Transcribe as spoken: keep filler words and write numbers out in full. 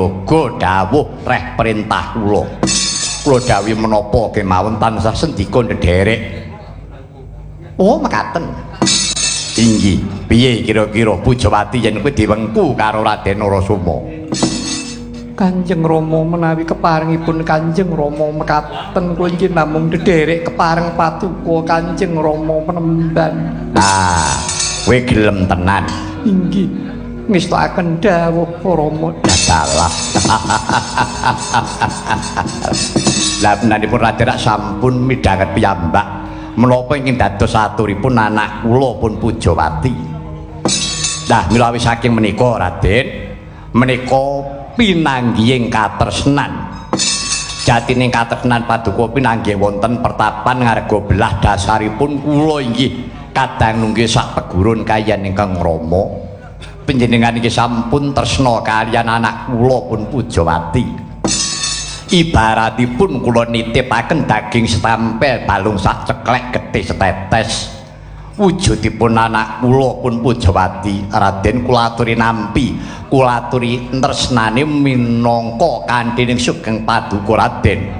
Uga dawuh reh perintah kula. Kula dawuh menapa kemawon tansah sendika ndederek. Oh, mekaten. Inggih, piye kira-kira Pujawati yen kowe diwengku karo Raden Narasoma? Kanjeng Rama menawi keparingipun Kanjeng Rama mekaten kula nggih namung ndederek kepareng patuko Kanjeng Rama penemban. Ah, kowe gelem tenan. Inggih. Ngestakaken dawuh Rama dalah. Lah menanipun Raden sampun midhanget piyambak menapa ingkang dados aturipun anak kula pun Pujawati. Nah, milawi saking menika Raden, menika pinanggihing katresnan. Jatining katresnan paduka pinanggih wonten pertapan ngarga belah dasaripun kula inggih kadang nunggih sak pegurun kaliyan ingkang Rama. Panjenengan iki sampun tresna kaliyan anak kula pun Pujawati. Ibaratipun kula nitipaken daging setampel balung sak ceklek getih setetes. Wujudipun anak kula pun Pujawati, Raden kula aturi nampi, kula aturi tresnane minangka kanthi ning sugeng paduka Raden.